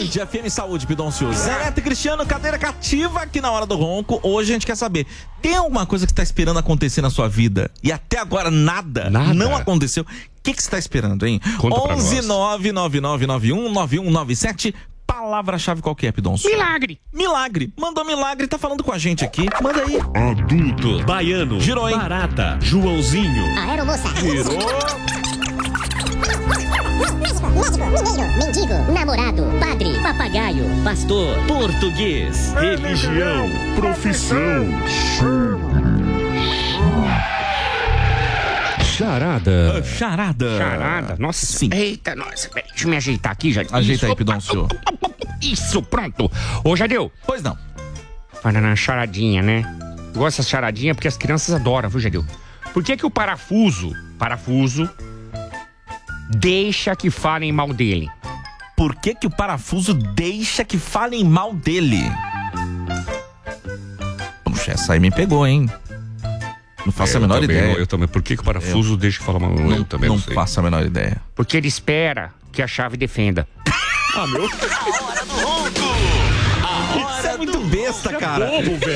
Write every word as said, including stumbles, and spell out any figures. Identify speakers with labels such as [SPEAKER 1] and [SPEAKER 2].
[SPEAKER 1] Band, F M Saúde, Pidoncio. Zé Neto e Cristiano, cadeira cativa aqui na hora do ronco. Hoje a gente quer saber, tem alguma coisa que você tá esperando acontecer na sua vida e até agora nada,
[SPEAKER 2] Nada?
[SPEAKER 1] não aconteceu? O que, que você tá esperando, hein?
[SPEAKER 2] Conta pra
[SPEAKER 1] onze
[SPEAKER 2] nós.
[SPEAKER 1] nove nove nove nove um nove um nove sete. Palavra-chave qual que é, Pidoncio?
[SPEAKER 2] Milagre.
[SPEAKER 1] Milagre. Mandou milagre, tá falando com a gente aqui. Manda aí.
[SPEAKER 3] Adulto, baiano,
[SPEAKER 1] Girou, hein?
[SPEAKER 3] barata, Joãozinho.
[SPEAKER 4] Aeromoça.
[SPEAKER 1] Girou.
[SPEAKER 4] Médico, mineiro, mendigo, namorado, padre,
[SPEAKER 5] Papagaio, pastor, português.
[SPEAKER 3] Religião, profissão. Charada.
[SPEAKER 1] Charada.
[SPEAKER 2] Charada. Nossa.
[SPEAKER 1] Sim.
[SPEAKER 2] Eita, nossa. Peraí, deixa eu me ajeitar aqui, já.
[SPEAKER 1] Ajeita aí,
[SPEAKER 2] Isso.
[SPEAKER 1] Pidoncio.
[SPEAKER 2] Isso, pronto. Ô, Jadeu.
[SPEAKER 1] Pois não.
[SPEAKER 2] Vai na charadinha, né? Eu gosto dessa charadinha porque as crianças adoram, viu, Jadeu? Por que que o parafuso, parafuso, deixa que falem mal dele?
[SPEAKER 1] Por que que o parafuso deixa que falem mal dele? Puxa, essa aí me pegou, hein? Não faço
[SPEAKER 2] É,
[SPEAKER 1] a menor
[SPEAKER 2] eu também,
[SPEAKER 1] ideia.
[SPEAKER 2] Eu, eu também. Por que que o parafuso deixa que fala mal? Eu,
[SPEAKER 1] Não,
[SPEAKER 2] também
[SPEAKER 1] não
[SPEAKER 2] não sei.
[SPEAKER 1] faço a menor ideia.
[SPEAKER 2] Porque ele espera que a chave defenda.
[SPEAKER 3] Ah, meu.
[SPEAKER 1] Isso é muito besta, cara.
[SPEAKER 3] Bobo, velho.